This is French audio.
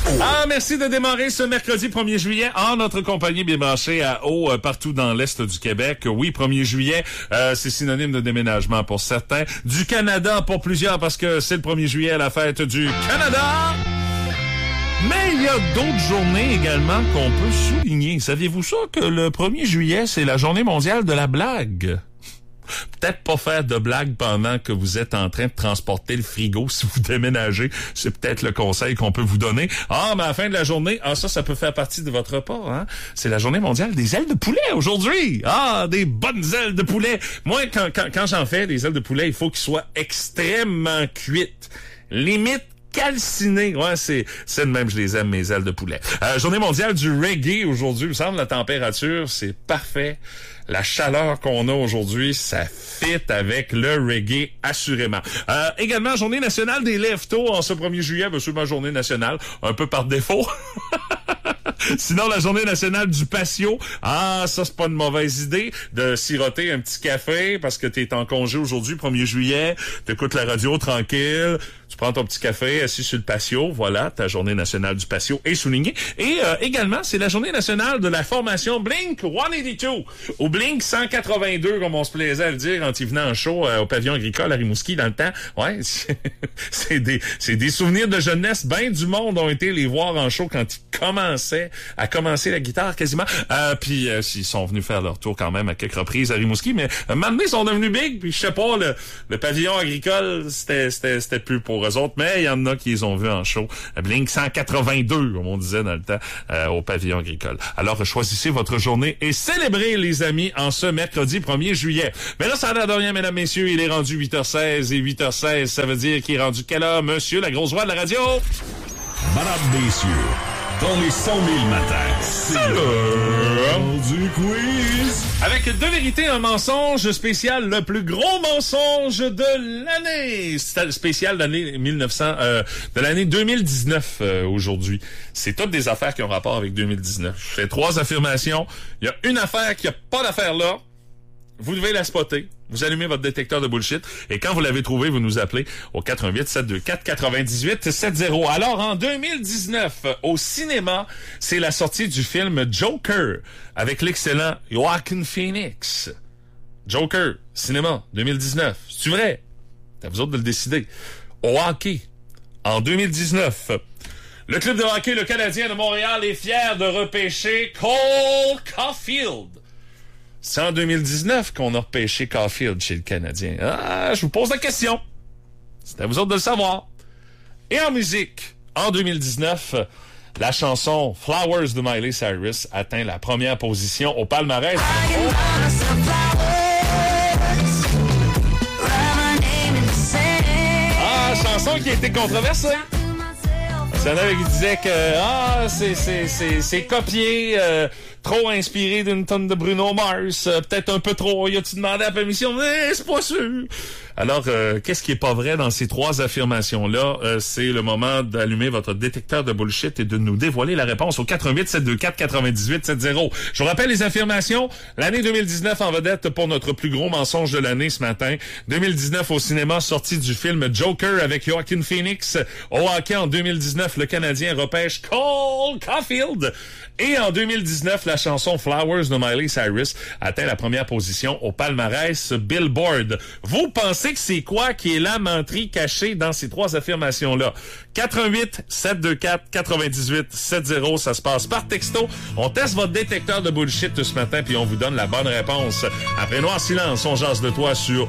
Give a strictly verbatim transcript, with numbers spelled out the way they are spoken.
Ah, merci de démarrer ce mercredi premier juillet en notre compagnie bien branchée à eau euh, partout dans l'Est du Québec. Oui, premier juillet, euh, c'est synonyme de déménagement pour certains. Du Canada pour plusieurs parce que c'est le premier juillet à la fête du Canada. Mais il y a d'autres journées également qu'on peut souligner. Saviez-vous ça que le premier juillet, c'est la journée mondiale de la blague? Peut-être pas faire de blagues pendant que vous êtes en train de transporter le frigo si vous déménagez. C'est peut-être le conseil qu'on peut vous donner. Ah, mais à la fin de la journée, ah ça, ça peut faire partie de votre repas, hein? C'est la journée mondiale des ailes de poulet aujourd'hui. Ah, des bonnes ailes de poulet. Moi, quand, quand, quand j'en fais des ailes de poulet, il faut qu'ils soient extrêmement cuites. Limite calciné. Ouais, c'est, c'est de même, je les aime, mes ailes de poulet. Euh, journée mondiale du reggae aujourd'hui. Il me semble la température, c'est parfait. La chaleur qu'on a aujourd'hui, ça fit avec le reggae, assurément. Euh, également, journée nationale des lève-tôt en ce premier juillet. Ben, c'est ma journée nationale, un peu par défaut. Sinon, la journée nationale du patio. Ah, ça, c'est pas une mauvaise idée de siroter un petit café parce que t'es en congé aujourd'hui, premier juillet. T'écoutes la radio tranquille. Tu prends ton petit café assis sur le patio. Voilà, ta journée nationale du patio est soulignée. Et euh, également, c'est la journée nationale de la formation Blink cent quatre-vingt-deux. Ou Blink cent quatre-vingt-deux, comme on se plaisait à le dire quand il venait en show euh, au pavillon agricole à Rimouski dans le temps. Ouais, c'est des, c'est des souvenirs de jeunesse. Ben du monde ont été les voir en show quand ils commençaient à commencer la guitare quasiment. Euh, puis euh, ils sont venus faire leur tour quand même à quelques reprises à Rimouski. Mais euh, maintenant, ils sont devenus big. Puis je sais pas, le, le pavillon agricole, c'était, c'était, c'était plus pour eux autres, mais il y en a qui les ont vus en show. Blink cent quatre-vingt-deux, comme on disait dans le temps, euh, au pavillon agricole. Alors, choisissez votre journée et célébrez, les amis, en ce mercredi premier juillet. Mais là, ça n'a de rien, mesdames, messieurs. Il est rendu huit heures seize et huit heures seize, ça veut dire qu'il est rendu quelle heure, monsieur, la grosse voix de la radio? Madame, messieurs, dans les cent mille matins, c'est l'heure du quiz. Avec deux vérités, un mensonge spécial, le plus gros mensonge de l'année. Spécial de l'année mille neuf cents, euh, de l'année deux mille dix-neuf euh, aujourd'hui. C'est toutes des affaires qui ont rapport avec deux mille dix-neuf. Je fais trois affirmations. Il y a une affaire qui a pas d'affaire là. Vous devez la spotter. Vous allumez votre détecteur de bullshit. Et quand vous l'avez trouvé, vous nous appelez au quatre un huit, sept deux quatre, quatre-vingt-dix-huit soixante. Alors, en deux mille dix-neuf, au cinéma, c'est la sortie du film Joker avec l'excellent Joaquin Phoenix. Joker, cinéma, deux mille dix-neuf. C'est-tu vrai? C'est à vous autres de le décider. Au hockey, en deux mille dix-neuf, le club de hockey, le Canadien de Montréal, est fier de repêcher Cole Caulfield. C'est en deux mille dix-neuf qu'on a repêché Caulfield chez le Canadien. Ah, je vous pose la question. C'est à vous autres de le savoir. Et en musique, en deux mille dix-neuf, la chanson Flowers de Miley Cyrus atteint la première position au palmarès. Ah, chanson qui a été controversée. Il y en avait qui disaient que ah, c'est, c'est, c'est, c'est copié, euh, trop inspiré d'une tonne de Bruno Mars, euh, peut-être un peu trop. Y a-tu demandé la permission? Mais c'est pas sûr. Alors, euh, qu'est-ce qui est pas vrai dans ces trois affirmations-là? Euh, c'est le moment d'allumer votre détecteur de bullshit et de nous dévoiler la réponse au quatre un huit, sept deux quatre, quatre-vingt-dix-huit soixante. Je vous rappelle les affirmations. L'année deux mille dix-neuf en vedette pour notre plus gros mensonge de l'année ce matin. deux mille dix-neuf au cinéma, sortie du film Joker avec Joaquin Phoenix. Au hockey en deux mille dix-neuf, le Canadien repêche Cole Caulfield. Et en deux mille dix-neuf, la chanson Flowers de Miley Cyrus atteint la première position au palmarès Billboard. Vous pensez que c'est quoi qui est la menterie cachée dans ces trois affirmations-là? quatre un huit, sept deux quatre, quatre-vingt-dix-huit soixante, ça se passe par texto. On teste votre détecteur de bullshit ce matin puis on vous donne la bonne réponse. Après Noir Silence, on jase de toi sur